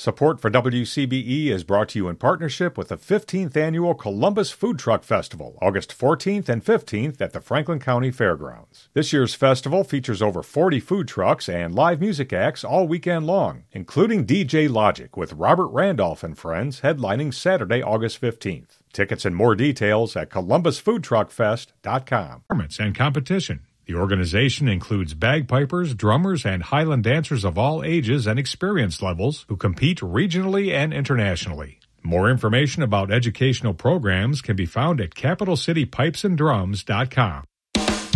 Support for WCBE is brought to you in partnership with the 15th Annual Columbus Food Truck Festival, August 14th and 15th at the Franklin County Fairgrounds. This year's festival features over 40 food trucks and live music acts all weekend long, including DJ Logic with Robert Randolph and Friends headlining Saturday, August 15th. Tickets and more details at columbusfoodtruckfest.com. Performance and competition. The organization includes bagpipers, drummers, and Highland dancers of all ages and experience levels who compete regionally and internationally. More information about educational programs can be found at capitalcitypipesanddrums.com.